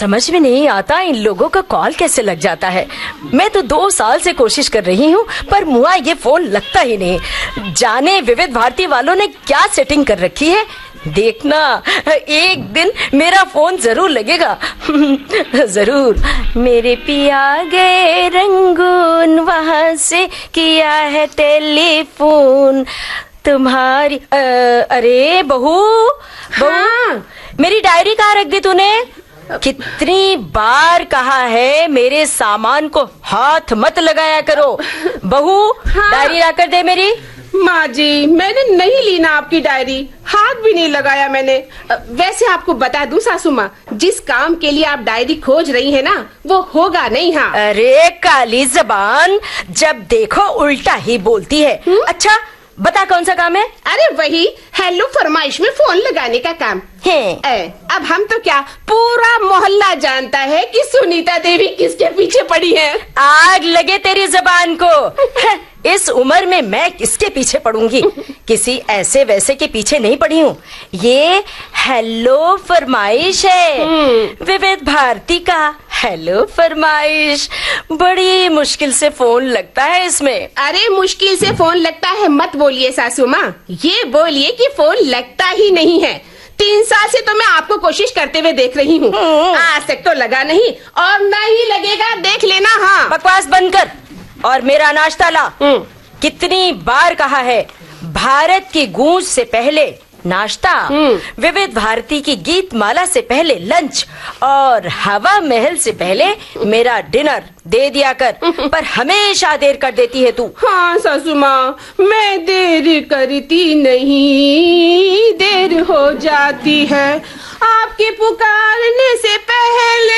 समझ में नहीं आता इन लोगों का कॉल कैसे लग जाता है। मैं तो 2 साल से कोशिश कर रही हूँ पर मुआ ये फोन लगता ही नहीं। जाने विविध भारती वालों ने क्या सेटिंग कर रखी है। देखना एक दिन मेरा फोन जरूर लगेगा। जरूर। मेरे पिया गए रंगून, वहां से किया है टेलीफोन तुम्हारी। अरे बहू मेरी डायरी कहाँ रख दी तूने? कितनी बार कहा है मेरे सामान को हाथ मत लगाया करो। बहू डायरी ला कर दे मेरी। माँ जी मैंने नहीं ली ना आपकी डायरी, हाथ भी नहीं लगाया मैंने। वैसे आपको बता दूं सासू माँ, जिस काम के लिए आप डायरी खोज रही है ना वो होगा नहीं। हाँ अरे काली जबान, जब देखो उल्टा ही बोलती है। अच्छा बता कौन सा काम है? अरे वही हेलो फरमाइश में फोन लगाने का काम है। अब हम तो क्या पूरा मोहल्ला जानता है कि सुनीता देवी किसके पीछे पड़ी है। आग लगे तेरी जबान को। इस उम्र में मैं किसके पीछे पड़ूंगी? किसी ऐसे वैसे के पीछे नहीं पड़ी हूँ। ये हेलो फरमाइश है, विविध भारती का हेलो फरमाइश। बड़ी मुश्किल से फोन लगता है इसमें। अरे मुश्किल से फोन लगता है मत बोलिए सासू माँ, ये बोलिए कि फोन लगता ही नहीं है। 3 साल से तो मैं आपको कोशिश करते हुए देख रही हूँ, आज तक तो लगा नहीं और न ही लगेगा, देख लेना। हाँ बकवास बंद कर और मेरा नाश्ता ला। कितनी बार कहा है, भारत की गूंज से पहले नाश्ता, विविध भारती की गीत माला से पहले लंच और हवा महल से पहले मेरा डिनर दे दिया कर। पर हमेशा देर कर देती है तू। हाँ सासू माँ मैं देर करती नहीं, देर हो जाती है आपके पुकारने से पहले।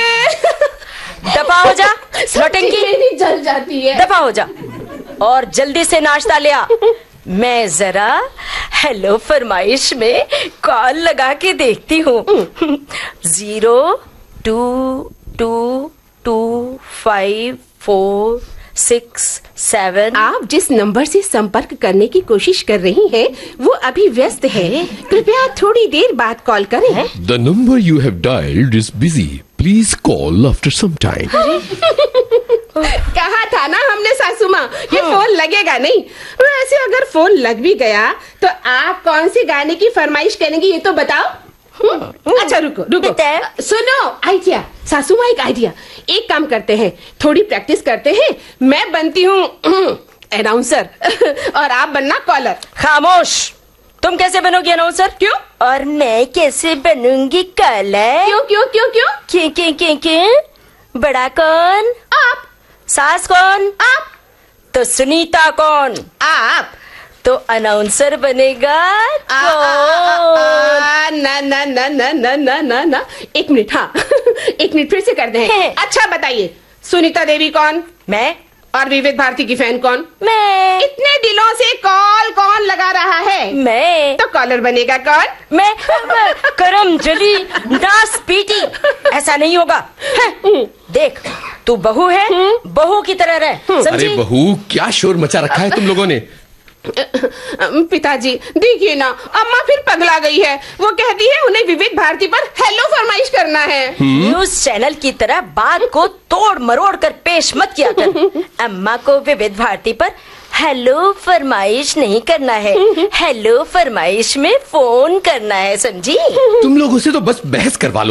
दफा हो जा नौटंकी, जल जाती है। दफा हो जा और जल्दी से नाश्ता ले आ। मैं जरा हेलो फरमाइश में कॉल लगा के देखती हूँ। 022254667। आप जिस नंबर से संपर्क करने की कोशिश कर रही हैं, वो अभी व्यस्त है, कृपया थोड़ी देर बाद कॉल करें। The number you have dialed is busy. Please call after some time. कहा था ना हमने सासू माँ, ये फोन लगेगा नहीं। वैसे अगर फोन लग भी गया तो आप कौन सी गाने की फरमाइश करेंगी ये तो बताओ। अच्छा रुको सुनो, आइडिया सासू माँ, एक आइडिया। एक काम करते हैं, थोड़ी प्रैक्टिस करते हैं। मैं बनती हूँ अनाउंसर और आप बनना कॉलर। खामोश, तुम कैसे बनोगी अनाउंसर? क्यों? और मैं कैसे बनूंगी कॉलर? क्यों क्यों क्यों क्यों? क्यों? बड़ा कौन? आप। सास कौन? आप। तो सुनीता कौन? आप। तो अनाउंसर बनेगा कौन? ना ना ना ना ना ना ना ना, 1 मिनट। हाँ 1 मिनट फिर से कर दे। अच्छा बताइए, सुनीता देवी कौन? मैं। और विविध भारती की फैन कौन? मैं। इतने दिनों से कॉल कौन लगा रहा है? मैं। तो कॉलर बनेगा कौन? मैं। करम जली नास पीटी, ऐसा नहीं होगा। देख तू बहू है, बहू की तरह रह, समझी? अरे बहू क्या शोर मचा रखा है तुम लोगों ने? पिताजी देखिए ना, अम्मा फिर पगला गई है। वो कहती है उन्हें विविध भारती पर हेलो फरमाइश करना है। न्यूज चैनल की तरह बात को तोड़ मरोड़ कर पेश मत किया कर। अम्मा को विविध भारती पर हेलो फरमाइश नहीं करना है, हेलो फरमाइश में फोन करना है, समझी? तुम लोगों से तो बस बहस करवा लो।